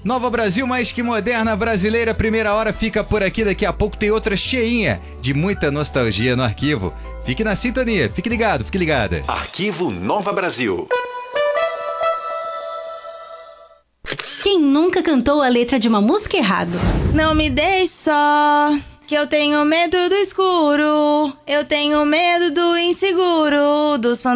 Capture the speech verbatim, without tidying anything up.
Nova Brasil, mais que moderna brasileira, primeira hora fica por aqui. Daqui a pouco tem outra cheinha de muita nostalgia no arquivo. Fique na sintonia, fique ligado, fique ligada. Arquivo Nova Brasil. Quem nunca cantou a letra de uma música errado? Não me deixe só, que eu tenho medo do escuro. Eu tenho medo do inseguro, dos fantasmas.